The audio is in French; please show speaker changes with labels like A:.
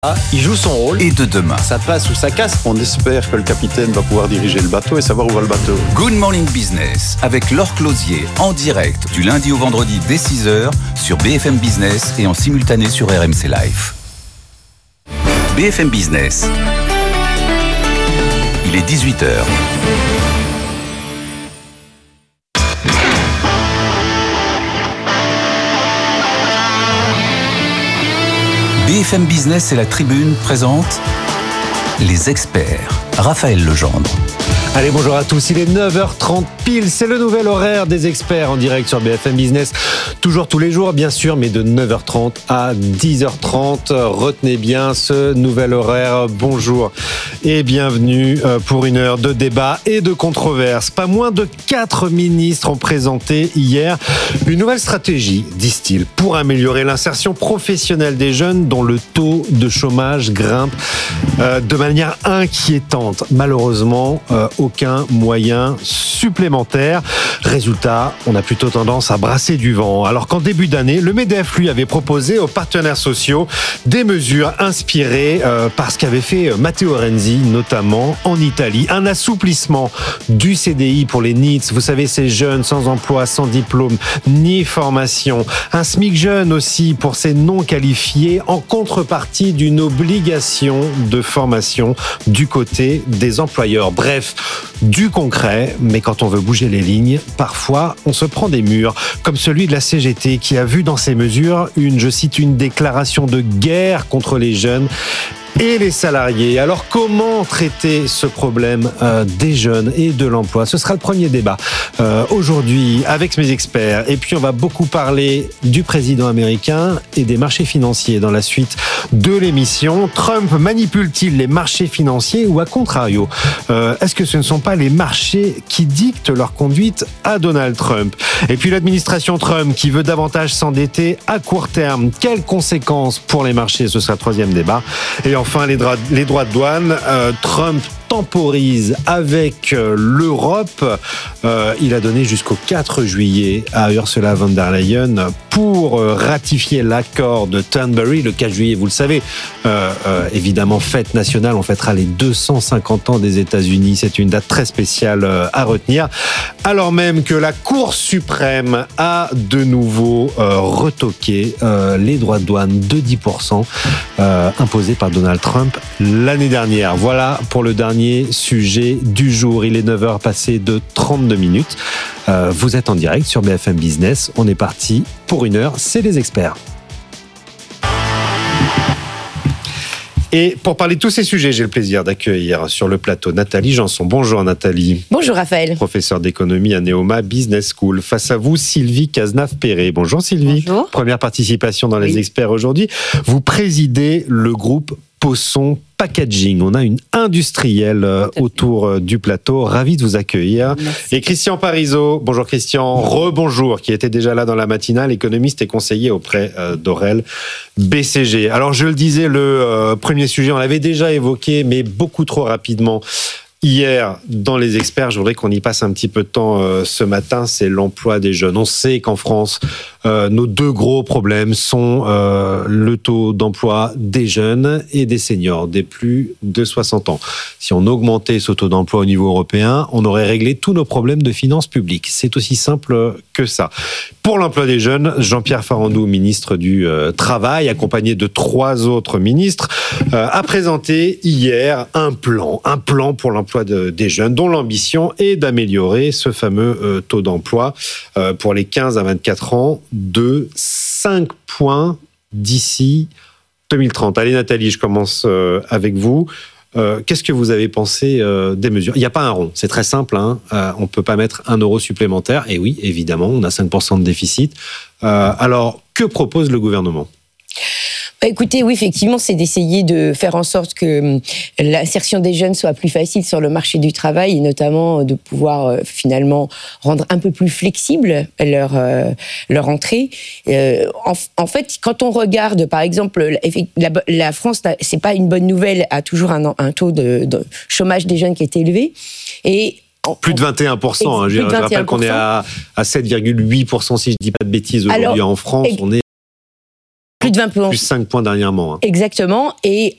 A: Il joue son rôle.
B: Et de demain.
A: Ça passe ou ça casse.
C: On espère que le capitaine va pouvoir diriger le bateau et savoir où va le bateau.
B: Good Morning Business avec Laure Closier en direct du lundi au vendredi dès 6h sur BFM Business et en simultané sur RMC Live. BFM Business. Il est 18h. BFM Business et la Tribune présentent les experts. Raphaël Legendre.
D: Allez, bonjour à tous, il est 9h30 pile, c'est le nouvel horaire des experts en direct sur BFM Business. Toujours tous les jours, bien sûr, mais de 9h30 à 10h30. Retenez bien ce nouvel horaire. Bonjour et bienvenue pour une heure de débat et de controverse. Pas moins de 4 ministres ont présenté hier une nouvelle stratégie, disent-ils, pour améliorer l'insertion professionnelle des jeunes dont le taux de chômage grimpe de manière inquiétante. Malheureusement, aucun moyen supplémentaire. Résultat, on a plutôt tendance à brasser du vent. Alors qu'en début d'année, le MEDEF, lui, avait proposé aux partenaires sociaux des mesures inspirées par ce qu'avait fait Matteo Renzi, notamment en Italie. Un assouplissement du CDI pour les NEET, vous savez, ces jeunes sans emploi, sans diplôme, ni formation. Un SMIC jeune aussi pour ces non qualifiés, en contrepartie d'une obligation de formation du côté des employeurs. Bref, du concret, mais quand on veut bouger les lignes, parfois on se prend des murs, comme celui de la CGT qui a vu dans ces mesures je cite, une déclaration de guerre contre les jeunes et les salariés. Alors comment traiter ce problème des jeunes et de l'emploi ? Ce sera le premier débat aujourd'hui avec mes experts. Et puis on va beaucoup parler du président américain et des marchés financiers dans la suite de l'émission. Trump manipule-t-il les marchés financiers ou à contrario, est-ce que ce ne sont pas les marchés qui dictent leur conduite à Donald Trump ? Et puis l'administration Trump qui veut davantage s'endetter à court terme. Quelles conséquences pour les marchés ? Ce sera le troisième débat. Et enfin, les droits de douane. Trump temporise avec l'Europe. Il a donné jusqu'au 4 juillet à Ursula von der Leyen pour ratifier l'accord de Turnberry. Le 4 juillet, vous le savez, évidemment, fête nationale. On fêtera les 250 ans des États-Unis. C'est une date très spéciale à retenir. Alors même que la Cour suprême a de nouveau retoqué les droits de douane de 10% imposés par Donald Trump l'année dernière. Voilà pour le dernier sujet du jour. Il est 9h passé de 32 minutes. Vous êtes en direct sur BFM Business. On est parti pour une heure. C'est les experts. Et pour parler de tous ces sujets, j'ai le plaisir d'accueillir sur le plateau Nathalie Janson. Bonjour Nathalie.
E: Bonjour Raphaël.
D: Professeure d'économie à Neoma Business School. Face à vous, Sylvie Cazenave-Perret. Bonjour Sylvie.
E: Bonjour.
D: Première participation dans les experts aujourd'hui. Vous présidez le groupe Posson Packaging. On a une industrielle autour du plateau. Ravi de vous accueillir.
E: Merci.
D: Et Christian Parizeau. Bonjour Christian. Rebonjour, qui était déjà là dans la matinale, économiste et conseiller auprès d'Aurel BCG. Alors je le disais, le premier sujet, on l'avait déjà évoqué, mais beaucoup trop rapidement. Hier, dans les experts, je voudrais qu'on y passe un petit peu de temps ce matin, c'est l'emploi des jeunes. On sait qu'en France, nos deux gros problèmes sont le taux d'emploi des jeunes et des seniors, des plus de 60 ans. Si on augmentait ce taux d'emploi au niveau européen, on aurait réglé tous nos problèmes de finances publiques. C'est aussi simple que ça. Pour l'emploi des jeunes, Jean-Pierre Farandou, ministre du Travail, accompagné de 3 autres ministres, a présenté hier un plan pour l'emploi des jeunes, dont l'ambition est d'améliorer ce fameux taux d'emploi pour les 15 à 24 ans de 5 points d'ici 2030. Allez Nathalie, je commence avec vous. Qu'est-ce que vous avez pensé des mesures ? Il n'y a pas un rond, c'est très simple. On ne peut pas mettre 1 euro supplémentaire. Et oui, évidemment, on a 5% de déficit. Alors, que propose le gouvernement ?
E: Écoutez, oui, effectivement, c'est d'essayer de faire en sorte que l'insertion des jeunes soit plus facile sur le marché du travail et notamment de pouvoir finalement rendre un peu plus flexible leur entrée. En fait, quand on regarde, par exemple, la France, c'est pas une bonne nouvelle, a toujours un taux de chômage des jeunes qui est élevé. Et
D: plus de 21%. Je rappelle qu'on est à 7,8%, si je ne dis pas de bêtises, aujourd'hui en France. On est
E: Plus de 20 points.
D: Plus 5 points dernièrement.
E: Exactement. Et